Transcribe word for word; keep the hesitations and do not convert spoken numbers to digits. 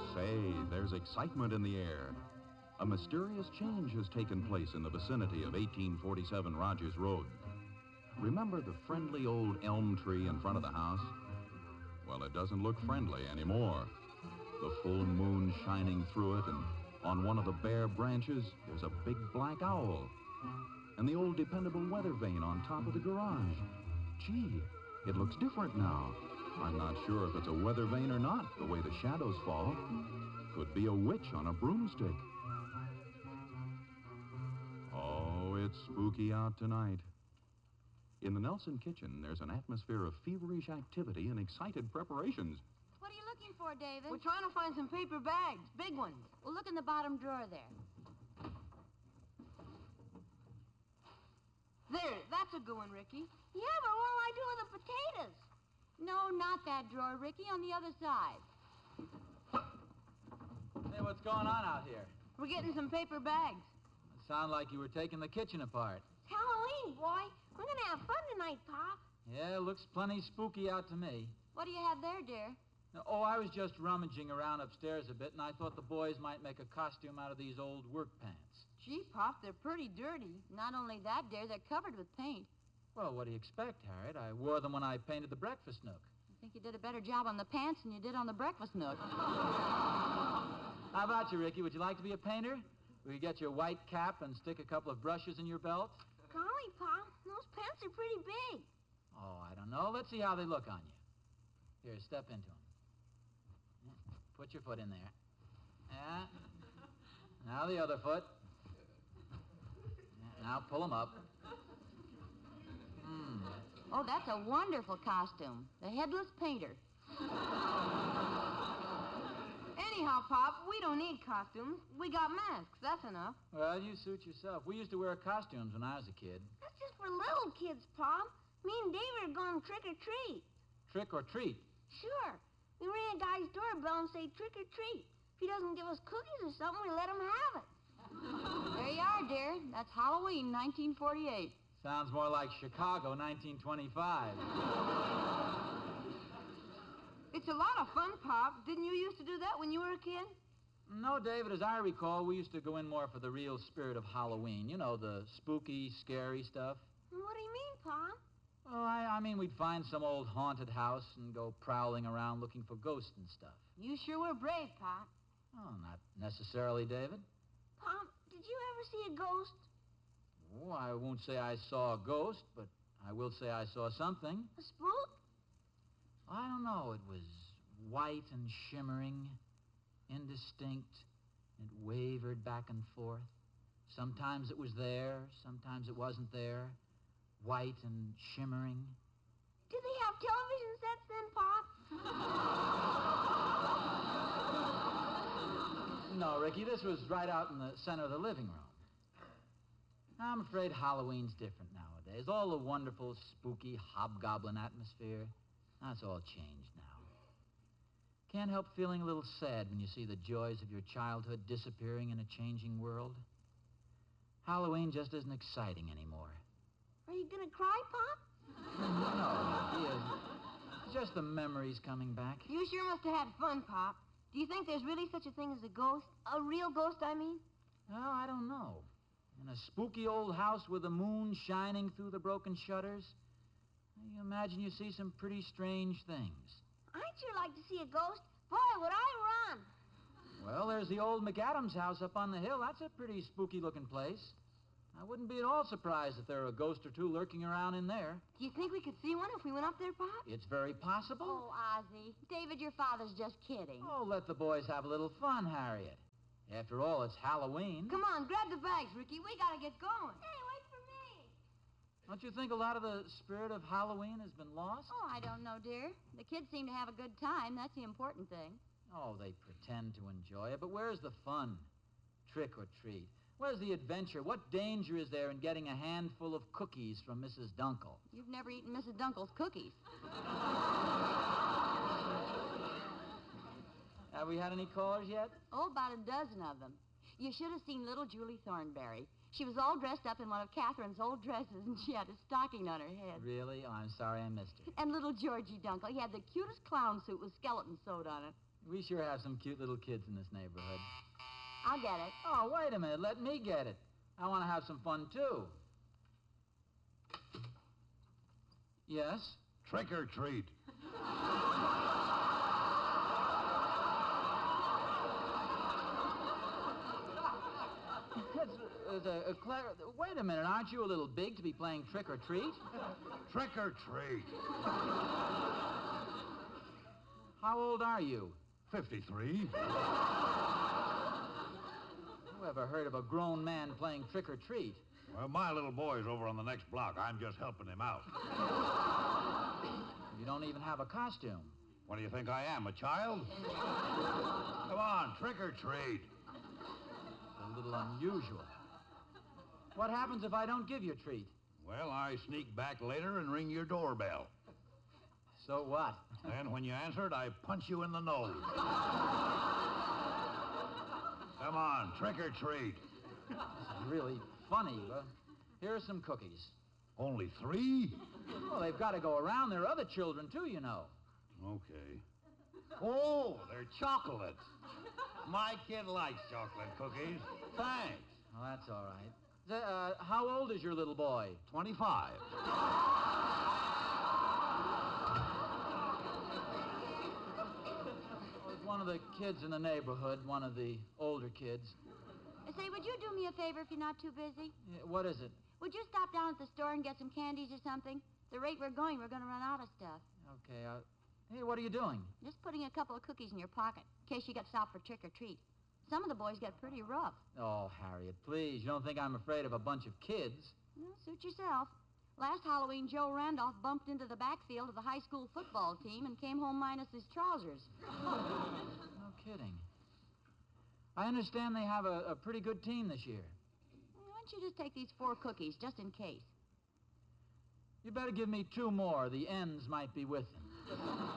Say, there's excitement in the air. A mysterious change has taken place in the vicinity of eighteen forty-seven Rogers Road. Remember the friendly old elm tree in front of the house? Well, it doesn't look friendly anymore. The full moon shining through it, and on one of the bare branches, there's a big black owl. And the old dependable weather vane on top of the garage. Gee, it looks different now. I'm not sure if it's a weather vane or not, the way the shadows fall. Could be a witch on a broomstick. Oh, it's spooky out tonight. In the Nelson kitchen, there's an atmosphere of feverish activity and excited preparations. What are you looking for, David? We're trying to find some paper bags, big ones. Well, look in the bottom drawer there. There, that's a good one, Ricky. Yeah, but what'll I do with the potatoes? No, not that drawer, Ricky, on the other side. Hey, what's going on out here? We're getting some paper bags. It sounded like you were taking the kitchen apart. It's Halloween, boy. We're going to have fun tonight, Pop. Yeah, looks plenty spooky out to me. What do you have there, dear? Oh, I was just rummaging around upstairs a bit, and I thought the boys might make a costume out of these old work pants. Gee, Pop, they're pretty dirty. Not only that, dear, they're covered with paint. Well, what do you expect, Harriet? I wore them when I painted the breakfast nook. I think you did a better job on the pants than you did on the breakfast nook. How about you, Ricky? Would you like to be a painter? Will you get your white cap and stick a couple of brushes in your belt? Golly, Pop, those pants are pretty big. Oh, I don't know. Let's see how they look on you. Here, step into them. Put your foot in there. Yeah. Now the other foot. Yeah, now pull them up. Hmm. Oh, that's a wonderful costume. The Headless Painter. Anyhow, Pop, we don't need costumes. We got masks, that's enough. Well, you suit yourself. We used to wear costumes when I was a kid. That's just for little kids, Pop. Me and David are going trick or treat. Trick or treat? Sure. We ring a guy's doorbell and say trick or treat. If he doesn't give us cookies or something, we let him have it. There you are, dear. That's Halloween, nineteen forty-eight. Sounds more like Chicago, nineteen twenty-five. It's a lot of fun, Pop. Didn't you used to do that when you were a kid? No, David, as I recall, we used to go in more for the real spirit of Halloween. You know, the spooky, scary stuff. What do you mean, Pop? Oh, I, I mean, we'd find some old haunted house and go prowling around looking for ghosts and stuff. You sure were brave, Pop. Oh, not necessarily, David. Pop, did you ever see a ghost? Oh, I won't say I saw a ghost, but I will say I saw something. A spook? I don't know. It was white and shimmering, indistinct. It wavered back and forth. Sometimes it was there, sometimes it wasn't there. White and shimmering. Did they have television sets then, Pop? No, Ricky, this was right out in the center of the living room. I'm afraid Halloween's different nowadays. All the wonderful, spooky, hobgoblin atmosphere, that's all changed now. Can't help feeling a little sad when you see the joys of your childhood disappearing in a changing world. Halloween just isn't exciting anymore. Are you going to cry, Pop? No, he isn't. It's just the memories coming back. You sure must have had fun, Pop. Do you think there's really such a thing as a ghost? A real ghost, I mean? Well, I don't know. In a spooky old house with the moon shining through the broken shutters, you imagine you see some pretty strange things. I'd sure like to see a ghost. Boy, would I run. Well, there's the old McAdams house up on the hill. That's a pretty spooky-looking place. I wouldn't be at all surprised if there were a ghost or two lurking around in there. Do you think we could see one if we went up there, Pop? It's very possible. Oh, Ozzie. David, your father's just kidding. Oh, let the boys have a little fun, Harriet. After all, it's Halloween. Come on, grab the bags, Ricky. We gotta get going. Hey, wait for me. Don't you think a lot of the spirit of Halloween has been lost? Oh, I don't know, dear. The kids seem to have a good time. That's the important thing. Oh, they pretend to enjoy it, but where's the fun? Trick or treat. Where's the adventure? What danger is there in getting a handful of cookies from Missus Dunkel? You've never eaten Missus Dunkel's cookies. Have we had any callers yet? Oh, about a dozen of them. You should have seen little Julie Thornberry. She was all dressed up in one of Catherine's old dresses, and she had a stocking on her head. Really? Oh, I'm sorry I missed her. And little Georgie Dunkel, he had the cutest clown suit with skeletons sewed on it. We sure have some cute little kids in this neighborhood. I'll get it. Oh, wait a minute. Let me get it. I want to have some fun, too. Yes? Trick or treat. That's, uh, the, uh, Clara, wait a minute. Aren't you a little big to be playing trick or treat? Trick or treat. How old are you? fifty-three. Who ever heard of a grown man playing trick or treat? Well, my little boy's over on the next block. I'm just helping him out. You don't even have a costume. What do you think I am, a child? Come on, trick or treat. It's a little unusual. What happens if I don't give you a treat? Well, I sneak back later and ring your doorbell. So what? Then when you answer it, I punch you in the nose. Come on, trick or treat. This is really funny. Well, here are some cookies. Only three? Well, they've got to go around. There are other children, too, you know. Okay. Oh, they're chocolates. My kid likes chocolate cookies. Thanks. Well, that's all right. The, uh, how old is your little boy? twenty-five. Well, it's one of the kids in the neighborhood, one of the older kids. Say, would you do me a favor if you're not too busy? Yeah, what is it? Would you stop down at the store and get some candies or something? The rate we're going, we're going to run out of stuff. Okay, uh, hey, what are you doing? Just putting a couple of cookies in your pocket, in case you get stopped for trick or treat. Some of the boys get pretty rough. Oh, Harriet, please. You don't think I'm afraid of a bunch of kids? Well, suit yourself. Last Halloween, Joe Randolph bumped into the backfield of the high school football team and came home minus his trousers. No kidding. I understand they have a, a pretty good team this year. Why don't you just take these four cookies, just in case? You better give me two more. The ends might be with them.